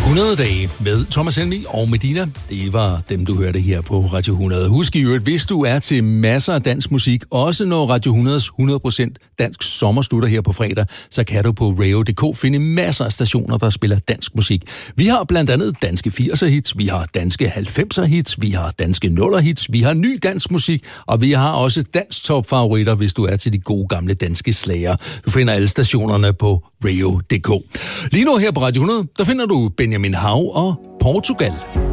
100 dage med Thomas Helmig og Medina. Det var dem, du hørte her på Radio 100. Husk i øvrigt, hvis du er til masser af dansk musik, også når Radio 100's 100% dansk sommer slutter her på fredag, så kan du på radio.dk finde masser af stationer, der spiller dansk musik. Vi har blandt andet danske 80'er hits, vi har danske 90'er hits, vi har danske 0'er hits, vi har ny dansk musik, og vi har også dansk topfavoritter, hvis du er til de gode gamle danske slager. Du finder alle stationerne på radio.dk. Lige nu her på Radio 100, der finder du Benjamin Hav og Portugal.